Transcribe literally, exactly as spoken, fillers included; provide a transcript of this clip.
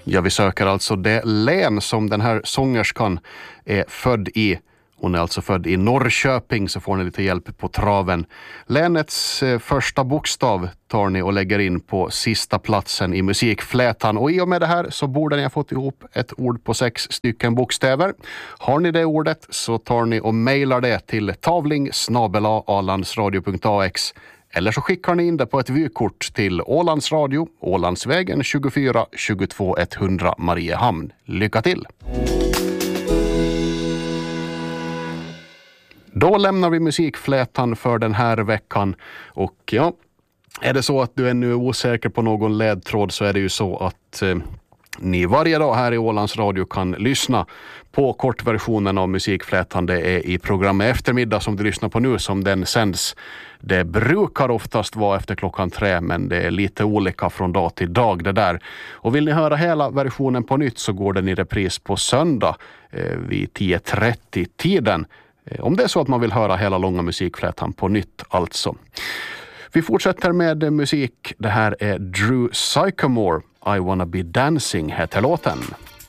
Ja, vi söker alltså det län som den här sångerskan är född i. Hon är alltså född i Norrköping, så får ni lite hjälp på traven. Länets eh, första bokstav tar ni och lägger in på sista platsen i musikflätan. Och i och med det här så borde ni ha fått ihop ett ord på sex stycken bokstäver. Har ni det ordet så tar ni och mejlar det till tavling snabel-a alandsradio punkt a x. Eller så skickar ni in det på ett vykort till Ålands Radio, Ålandsvägen tjugofyra tjugotvå etthundra Mariehamn. Lycka till! Då lämnar vi musikflätan för den här veckan. Och ja, är det så att du ännu är osäker på någon ledtråd så är det ju så att eh, ni varje dag här i Ålands Radio kan lyssna på kortversionen av musikflätan. Det är i programmet Eftermiddag som du lyssnar på nu som den sänds. Det brukar oftast vara efter klockan tre, men det är lite olika från dag till dag det där. Och vill ni höra hela versionen på nytt så går den i repris på söndag eh, vid tio trettio tiden. Om det är så att man vill höra hela långa musikflätan på nytt alltså. Vi fortsätter med musik. Det här är Drew Sycamore. I wanna be dancing heter låten.